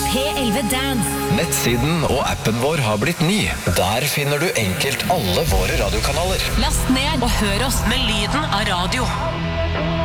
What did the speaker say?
P11 Dance. Nettsiden og appen vår har blitt ny. Der finner du enkelt alle våre radiokanaler. Last ned og hør oss med lyden av radio.